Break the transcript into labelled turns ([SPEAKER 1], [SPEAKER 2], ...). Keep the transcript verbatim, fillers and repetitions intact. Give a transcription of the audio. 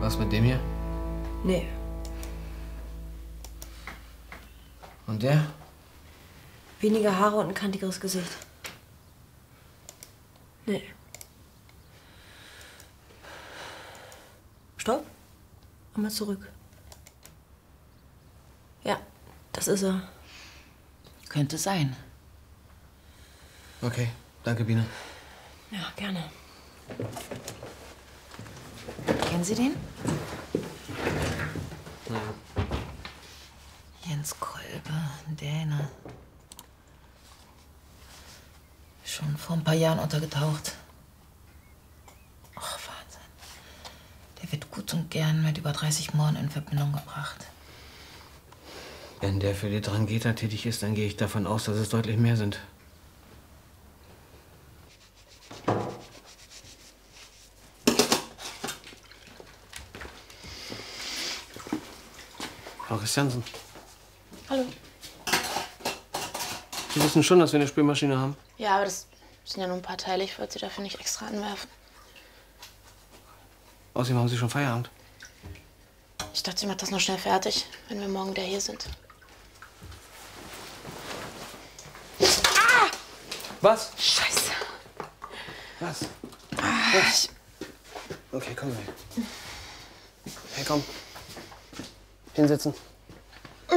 [SPEAKER 1] Was mit dem hier?
[SPEAKER 2] Nee.
[SPEAKER 1] Und der?
[SPEAKER 2] Weniger Haare und ein kantigeres Gesicht. Nee. Stopp. Einmal zurück. Ja, das ist er.
[SPEAKER 3] Könnte sein.
[SPEAKER 1] Okay, danke, Biene.
[SPEAKER 2] Ja, gerne.
[SPEAKER 3] Kennen Sie den?
[SPEAKER 1] Nein.
[SPEAKER 3] Jens Kolbe, ein Däne. Schon vor ein paar Jahren untergetaucht. Ach, Wahnsinn. Der wird gut und gern mit über dreißig Morden in Verbindung gebracht.
[SPEAKER 1] Wenn der für die Drangheta tätig ist, dann gehe ich davon aus, dass es deutlich mehr sind. Frau Christiansen.
[SPEAKER 4] Hallo.
[SPEAKER 1] Sie wissen schon, dass wir eine Spülmaschine haben?
[SPEAKER 4] Ja, aber das sind ja nur ein paar Teile. Ich wollte sie dafür nicht extra anwerfen.
[SPEAKER 1] Außerdem haben Sie schon Feierabend.
[SPEAKER 4] Ich dachte, sie macht das noch schnell fertig, wenn wir morgen wieder hier sind. Ah!
[SPEAKER 1] Was?
[SPEAKER 4] Scheiße.
[SPEAKER 1] Was?
[SPEAKER 4] Ah,
[SPEAKER 1] Was? Okay, komm weg. Hey, komm. Hinsetzen.